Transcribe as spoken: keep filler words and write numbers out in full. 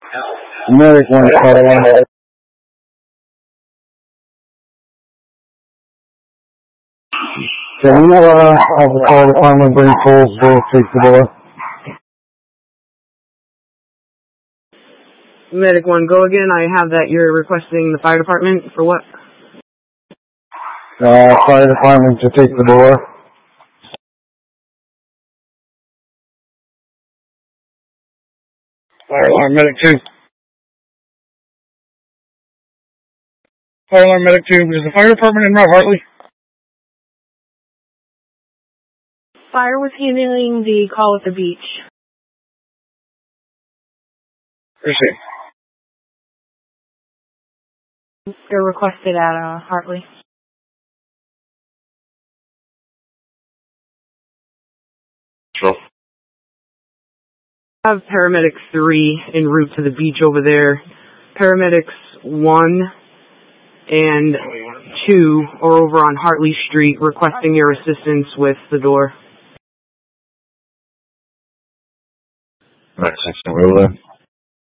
Medic one, Carolina. Can we uh, have the fire department bring tools to take the door? Medic one, go again. I have that you're requesting the fire department for what? Uh, fire department to take the door. Fire alarm medic two. Fire alarm medic two. Is the fire department in Route Hartley? Fire was handling the call at the beach. Where's he? They're requested at uh, Hartley. Sure. I have paramedics three en route to the beach over there. Paramedics one and two are over on Hartley Street requesting your assistance with the door. Alright, thanks. Over there.